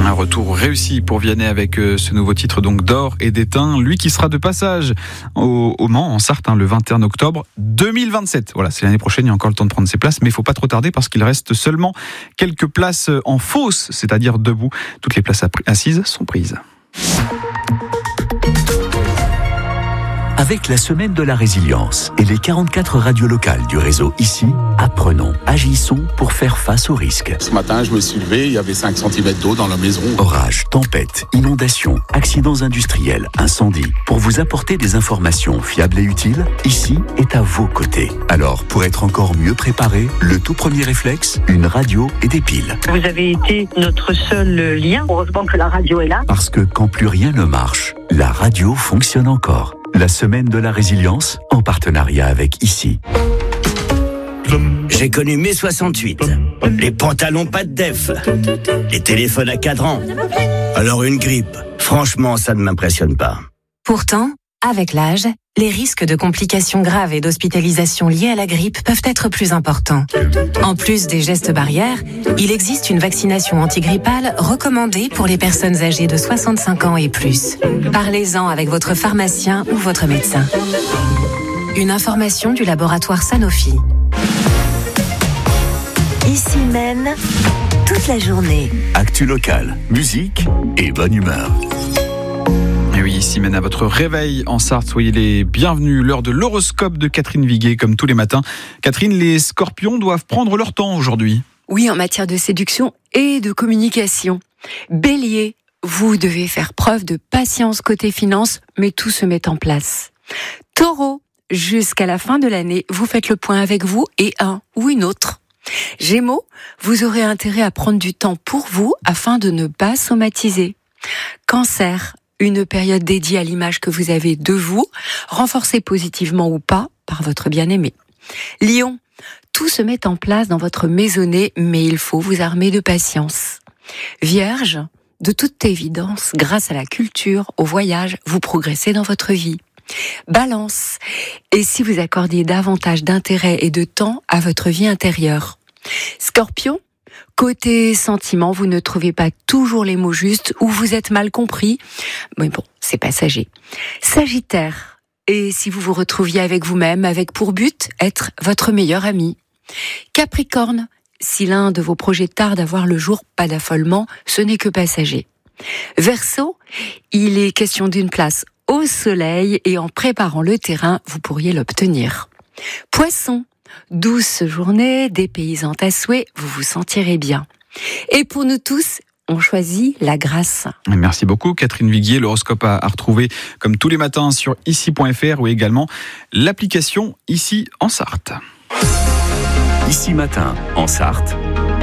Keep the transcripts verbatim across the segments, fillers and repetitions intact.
Un retour réussi pour Vianney avec euh, ce nouveau titre donc d'Or et d'étain. Lui qui sera de passage au, au Mans, en Sarthe, hein, le vingt et un octobre deux mille vingt-sept. Voilà, c'est l'année prochaine, il y a encore le temps de prendre ses places, mais il ne faut pas trop tarder parce qu'il reste seulement quelques places en fosse, c'est-à-dire debout. Toutes les places assises sont prises. Avec la semaine de la résilience et les quarante-quatre radios locales du réseau Ici, apprenons, agissons pour faire face aux risques. Ce matin, je me suis levé, il y avait cinq centimètres d'eau dans la maison. Orages, tempêtes, inondations, accidents industriels, incendies. Pour vous apporter des informations fiables et utiles, Ici est à vos côtés. Alors, pour être encore mieux préparé, le tout premier réflexe, une radio et des piles. Vous avez été notre seul lien. Heureusement que la radio est là. Parce que quand plus rien ne marche, la radio fonctionne encore. La semaine de la résilience, en partenariat avec Ici. J'ai connu mai soixante-huit. Les pantalons pas de def. Les téléphones à cadran. Alors une grippe. Franchement, ça ne m'impressionne pas. Pourtant, avec l'âge, les risques de complications graves et d'hospitalisation liées à la grippe peuvent être plus importants. En plus des gestes barrières, il existe une vaccination antigrippale recommandée pour les personnes âgées de soixante-cinq ans et plus. Parlez-en avec votre pharmacien ou votre médecin. Une information du laboratoire Sanofi. Ici mène toute la journée. Actu locale, musique et bonne humeur. Et oui, ici mène à votre réveil en Sarthe. Soyez les bienvenus. L'heure de l'horoscope de Catherine Viguet, comme tous les matins. Catherine, les scorpions doivent prendre leur temps aujourd'hui. Oui, en matière de séduction et de communication. Bélier, vous devez faire preuve de patience côté finance, mais tout se met en place. Taureau, jusqu'à la fin de l'année, vous faites le point avec vous et un ou une autre. Gémeaux, vous aurez intérêt à prendre du temps pour vous afin de ne pas somatiser. Cancer, une période dédiée à l'image que vous avez de vous, renforcée positivement ou pas par votre bien-aimé. Lion, tout se met en place dans votre maisonnée, mais il faut vous armer de patience. Vierge, de toute évidence, grâce à la culture, au voyage, vous progressez dans votre vie. Balance, et si vous accordiez davantage d'intérêt et de temps à votre vie intérieure. Scorpion, côté sentiment, vous ne trouvez pas toujours les mots justes ou vous êtes mal compris. Mais bon, c'est passager. Sagittaire, et si vous vous retrouviez avec vous-même, avec pour but être votre meilleur ami. Capricorne, si l'un de vos projets tarde à voir le jour, pas d'affolement, ce n'est que passager. Verseau, il est question d'une place au soleil et en préparant le terrain, vous pourriez l'obtenir. Poisson, douce journée, dépaysante à souhait, vous vous sentirez bien. Et pour nous tous, on choisit la grâce. Merci beaucoup Catherine Viguier. L'horoscope à, à retrouver comme tous les matins sur ici point f r ou également l'application Ici en Sarthe. Ici matin en Sarthe,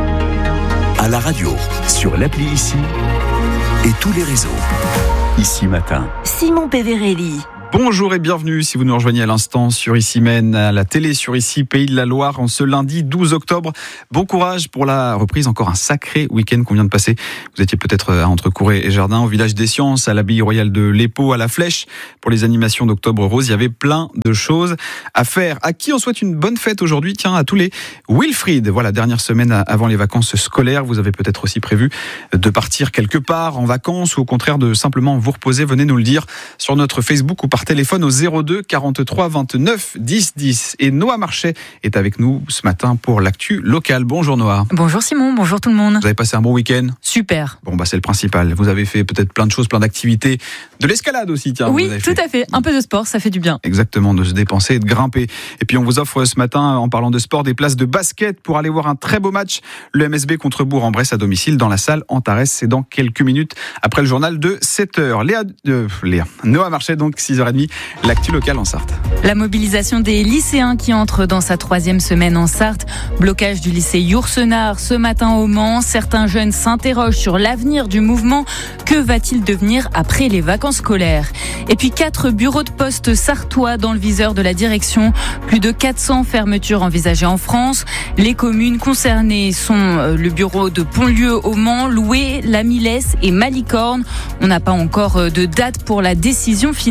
à la radio, sur l'appli Ici et tous les réseaux. Ici matin. Simon Peverelli. Bonjour et bienvenue si vous nous rejoignez à l'instant sur Ici Mène, à la télé sur Ici, Pays de la Loire, en ce lundi douze octobre. Bon courage pour la reprise, encore un sacré week-end qu'on vient de passer. Vous étiez peut-être à Entrecouret et Jardin, au Village des Sciences, à l'abbaye royale de l'Épau, à la Flèche. Pour les animations d'Octobre Rose, il y avait plein de choses à faire. À qui on souhaite une bonne fête aujourd'hui? Tiens, à tous les Wilfried. Voilà, dernière semaine avant les vacances scolaires. Vous avez peut-être aussi prévu de partir quelque part en vacances ou au contraire de simplement vous reposer. Venez nous le dire sur notre Facebook ou par téléphone au zéro deux quarante-trois vingt-neuf dix dix. Et Noah Marchais est avec nous ce matin pour l'actu locale. Bonjour Noah. Bonjour Simon, bonjour tout le monde. Vous avez passé un bon week-end? Super. Bon bah c'est le principal. Vous avez fait peut-être plein de choses, plein d'activités, de l'escalade aussi, tiens. Oui, tout fait. à fait. Un peu de sport, ça fait du bien. Exactement, de se dépenser et de grimper. Et puis on vous offre ce matin, en parlant de sport, des places de basket pour aller voir un très beau match. Le M S B contre Bourg-en-Bresse à domicile dans la salle Antares. C'est dans quelques minutes après le journal de sept heures. Léa, euh, Léa. Noah Marchais donc six heures trente. L'actu locale en Sarthe. La mobilisation des lycéens qui entrent dans sa troisième semaine en Sarthe. Blocage du lycée Yourcenar ce matin au Mans. Certains jeunes s'interrogent sur l'avenir du mouvement. Que va-t-il devenir après les vacances scolaires? Et puis quatre bureaux de poste sartois dans le viseur de la direction. Plus de quatre cents fermetures envisagées en France. Les communes concernées sont le bureau de Pontlieu au Mans, Loué, La Millesse et Malicorne. On n'a pas encore de date pour la décision finale.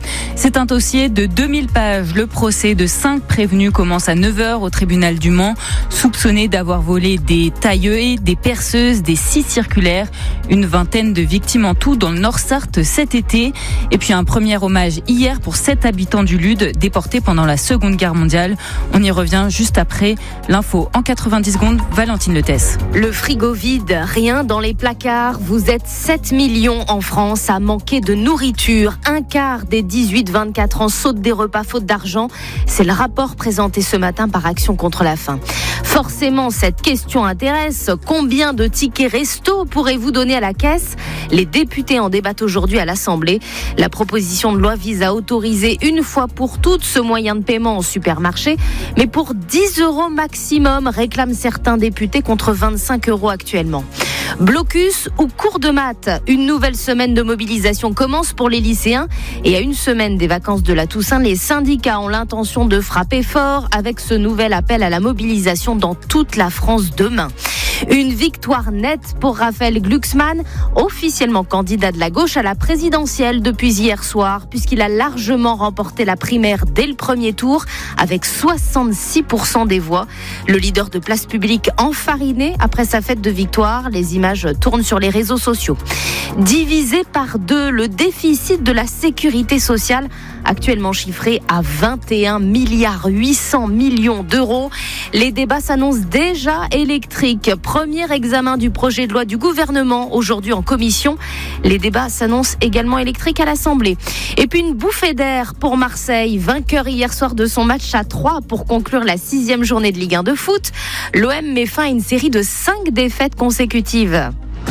C'est un dossier de deux mille pages. Le procès de cinq prévenus commence à neuf heures au tribunal du Mans, soupçonnés d'avoir volé des tailleuses, des perceuses, des scies circulaires. Une vingtaine de victimes en tout dans le Nord-Sarthe cet été. Et puis un premier hommage hier pour sept habitants du Lude déportés pendant la Seconde Guerre mondiale. On y revient juste après l'info en quatre-vingt-dix secondes. Valentine Letès. Le frigo vide, rien dans les placards. Vous êtes sept millions en France à manquer de nourriture. Un quart des dix-huit vingt-quatre ans sautent des repas faute d'argent. C'est le rapport présenté ce matin par Action contre la faim. Forcément, cette question intéresse. Combien de tickets resto pourrez-vous donner à la caisse ? Les députés en débattent aujourd'hui à l'Assemblée. La proposition de loi vise à autoriser une fois pour toutes ce moyen de paiement en supermarché, mais pour dix euros maximum, réclament certains députés contre vingt-cinq euros actuellement. Blocus ou cours de maths, une nouvelle semaine de mobilisation commence pour les lycéens et à une semaine des vacances de la Toussaint, les syndicats ont l'intention de frapper fort avec ce nouvel appel à la mobilisation dans toute la France demain. Une victoire nette pour Raphaël Glucksmann, officiellement candidat de la gauche à la présidentielle depuis hier soir, puisqu'il a largement remporté la primaire dès le premier tour avec soixante-six pour cent des voix. Le leader de Place Publique enfariné après sa fête de victoire. Les images tournent sur les réseaux sociaux. Divisé par deux, le déficit de la sécurité sociale, actuellement chiffré à vingt et un milliards huit cents millions d'euros. Les débats s'annoncent déjà électriques. Premier examen du projet de loi du gouvernement aujourd'hui en commission. Les débats s'annoncent également électriques à l'Assemblée. Et puis une bouffée d'air pour Marseille, vainqueur hier soir de son match à trois pour conclure la sixième journée de Ligue un de foot. L'O M met fin à une série de cinq défaites consécutives.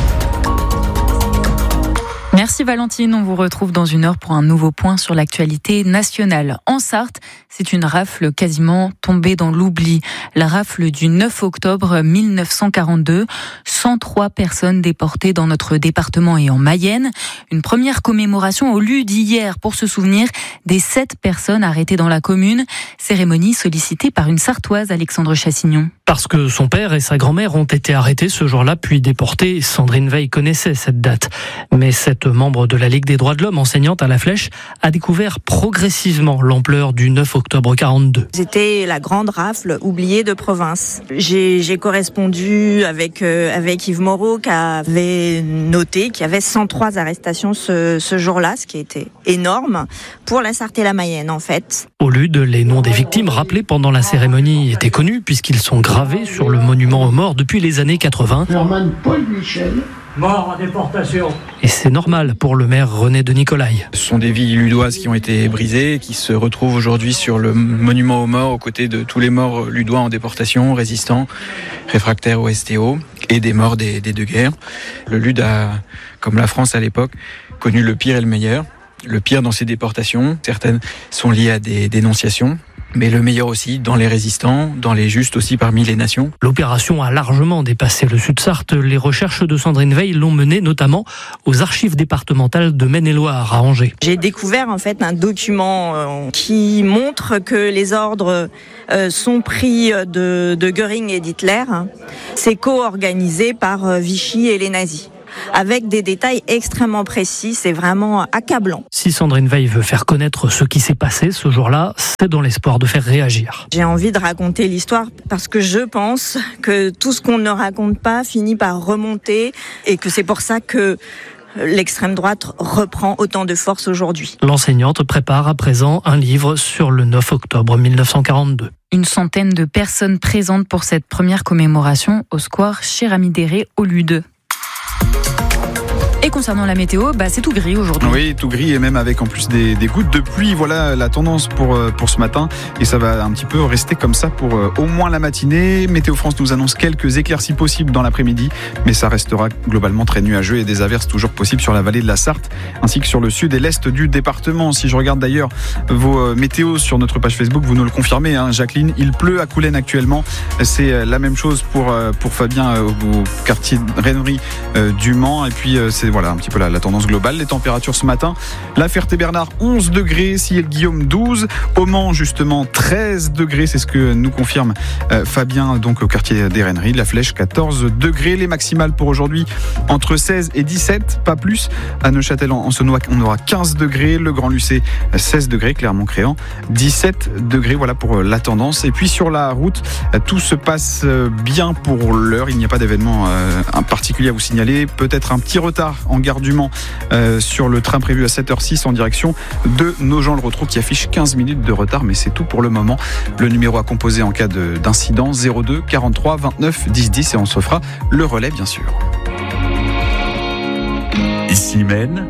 Merci Valentine, on vous retrouve dans une heure pour un nouveau point sur l'actualité nationale. En Sarthe, c'est une rafle quasiment tombée dans l'oubli. La rafle du neuf octobre mille neuf cent quarante-deux, cent trois personnes déportées dans notre département et en Mayenne. Une première commémoration au lieu d'hier pour se souvenir des sept personnes arrêtées dans la commune. Cérémonie sollicitée par une Sartoise, Alexandre Chassignon. Parce que son père et sa grand-mère ont été arrêtés ce jour-là puis déportés. Sandrine Veil connaissait cette date. Mais cette membre de la Ligue des droits de l'homme, enseignante à la Flèche, a découvert progressivement l'ampleur du neuf octobre quarante-deux. C'était la grande rafle oubliée de province. J'ai, j'ai correspondu avec, euh, avec Yves Moreau qui avait noté qu'il y avait cent trois arrestations ce, ce jour-là, ce qui était énorme pour la Sarthe et la Mayenne en fait. Au Lude, les noms des victimes rappelés pendant la cérémonie étaient connus puisqu'ils sont gravés sur le monument aux morts depuis les années quatre-vingts. Norman Paul Michel, mort en déportation. Et c'est normal pour le maire René de Nicolaï. Ce sont des vies ludoises qui ont été brisées, qui se retrouvent aujourd'hui sur le monument aux morts, aux côtés de tous les morts ludois en déportation, résistants, réfractaires au S T O, et des morts des, des deux guerres. Le Lude a, comme la France à l'époque, connu le pire et le meilleur. Le pire dans ces déportations, certaines sont liées à des dénonciations, mais le meilleur aussi dans les résistants, dans les justes aussi parmi les nations. L'opération a largement dépassé le Sud-Sarthe. Les recherches de Sandrine Veil l'ont menée notamment aux archives départementales de Maine-et-Loire à Angers. J'ai découvert en fait un document qui montre que les ordres sont pris de, de Göring et d'Hitler. C'est co-organisé par Vichy et les nazis, avec des détails extrêmement précis. C'est vraiment accablant. Si Sandrine Veil veut faire connaître ce qui s'est passé ce jour-là, c'est dans l'espoir de faire réagir. J'ai envie de raconter l'histoire parce que je pense que tout ce qu'on ne raconte pas finit par remonter et que c'est pour ça que l'extrême droite reprend autant de force aujourd'hui. L'enseignante prépare à présent un livre sur le neuf octobre mille neuf cent quarante-deux. Une centaine de personnes présentes pour cette première commémoration au square Chéramidéré au Lude. Et concernant la météo, bah c'est tout gris aujourd'hui. Oui, tout gris et même avec en plus des, des gouttes de pluie. Voilà la tendance pour, pour ce matin. Et ça va un petit peu rester comme ça pour euh, au moins la matinée. Météo France nous annonce quelques éclaircies possibles dans l'après-midi. Mais ça restera globalement très nuageux et des averses toujours possibles sur la vallée de la Sarthe ainsi que sur le sud et l'est du département. Si je regarde d'ailleurs vos euh, météos sur notre page Facebook, vous nous le confirmez, hein, Jacqueline. Il pleut à Coulennes actuellement. C'est euh, la même chose pour, euh, pour Fabien euh, au quartier Rainerie euh, du Mans. Et puis euh, c'est voilà un petit peu la, la tendance globale. Les températures ce matin, La Ferté-Bernard onze degrés, Sillé-le-Guillaume douze, au Mans justement treize degrés, c'est ce que nous confirme euh, Fabien donc au quartier des Renneries. La Flèche quatorze degrés, les maximales pour aujourd'hui entre seize et dix-sept, pas plus. À Neuchâtel en Saunois on aura quinze degrés, le Grand Lucé seize degrés, Clermont-Créant dix-sept degrés, voilà pour la tendance. Et puis sur la route, tout se passe bien pour l'heure, il n'y a pas d'événement euh, particulier à vous signaler. Peut-être un petit retard en gare du Mans euh, sur le train prévu à sept heures six en direction de Nogent-le-Rotrou qui affiche quinze minutes de retard, mais c'est tout pour le moment. Le numéro à composer en cas de, d'incident zéro deux quarante-trois vingt-neuf dix dix et on se fera le relais bien sûr. Ici Maine.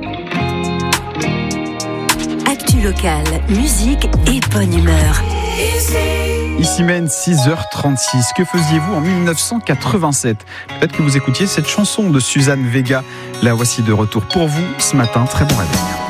Actu locale, musique et bonne humeur. Ici Maine, six heures trente-six. Que faisiez-vous en dix-neuf cent quatre-vingt-sept ? Peut-être que vous écoutiez cette chanson de Suzanne Vega. La voici de retour pour vous ce matin. Très bon réveil.